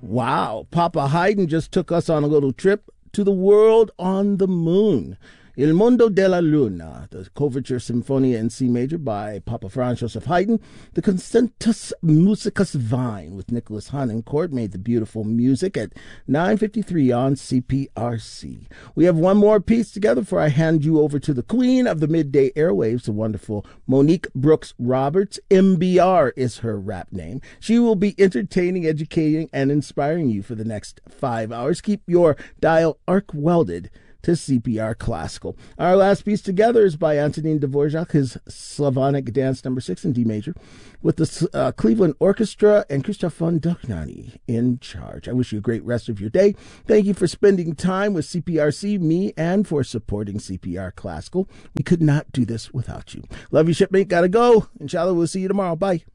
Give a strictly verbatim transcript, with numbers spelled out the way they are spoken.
Wow. Papa Haydn just took us on a little trip to the world on the moon. Il Mondo della Luna, the Overture Sinfonia in C major by Papa Franz Joseph Haydn. The Concertus Musicus Vine with Nicholas Harnoncourt made the beautiful music at nine fifty-three on C P R C. We have one more piece together before I hand you over to the queen of the midday airwaves, the wonderful Monique Brooks Roberts. M B R is her rap name. She will be entertaining, educating, and inspiring you for the next five hours. Keep your dial arc welded to C P R Classical. Our last piece together is by Antonin Dvorak, his Slavonic Dance Number Six in D major, with the uh, Cleveland Orchestra and Christoph von Dohnanyi in charge. I wish you a great rest of your day. Thank you for spending time with C P R C, me, and for supporting C P R Classical. We could not do this without you. Love you, shipmate. Gotta go. Inshallah, we'll see you tomorrow. Bye.